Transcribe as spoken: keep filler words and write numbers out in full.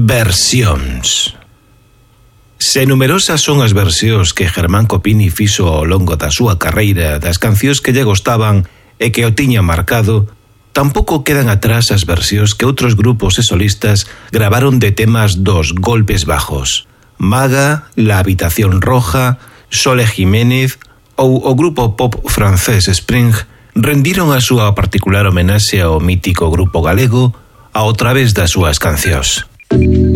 Versións. Se numerosas son as versións que Germán Copini fixo ao longo da súa carreira das cancións que lle gostaban e que o tiñan marcado, tampouco quedan atrás as versións que outros grupos e solistas gravaron de temas dos golpes bajos. Maga, La Habitación Roja, Sole Jiménez ou o grupo pop francés Spring rendiron a súa particular homenaxe ao mítico grupo galego ao través das súas cancións.